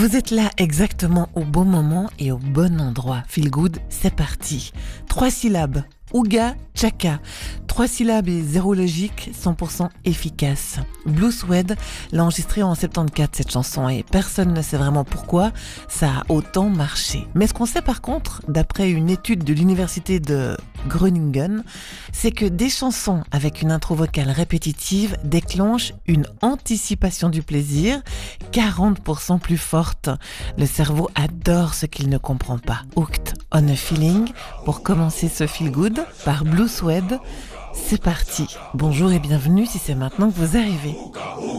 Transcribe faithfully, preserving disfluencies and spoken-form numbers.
Vous êtes là exactement au bon moment et au bon endroit. Feel Good, c'est parti. Trois syllabes. Ouga Chaka. Trois syllabes et zéro logique, cent pour cent efficace. Blue Swede l'a enregistrée en soixante-quatorze cette chanson et personne ne sait vraiment pourquoi ça a autant marché. Mais ce qu'on sait par contre, d'après une étude de l'université de Groningen, c'est que des chansons avec une intro vocale répétitive déclenchent une anticipation du plaisir quarante pour cent plus forte. Le cerveau adore ce qu'il ne comprend pas. Hooked on a Feeling pour commencer ce Feel Good par Blue Swede. C'est parti. Bonjour et bienvenue si c'est maintenant que vous arrivez.